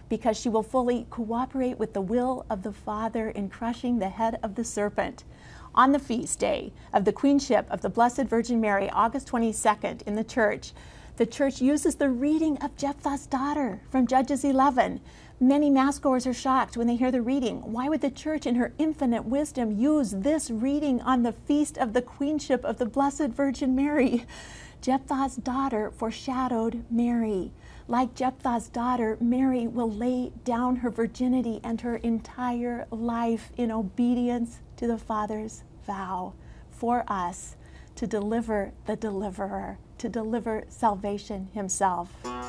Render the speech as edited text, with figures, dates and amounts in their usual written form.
because she will fully cooperate with the will of the Father in crushing the head of the serpent. On the feast day of the Queenship of the Blessed Virgin Mary, August 22nd, in the church uses the reading of Jephthah's daughter from Judges 11. Many Massgoers are shocked when they hear the reading. Why would the Church, in her infinite wisdom, use this reading on the feast of the Queenship of the Blessed Virgin Mary? Jephthah's daughter foreshadowed Mary. Like Jephthah's daughter, Mary will lay down her virginity and her entire life in obedience to the Father's vow for us to deliver the deliverer, to deliver salvation himself.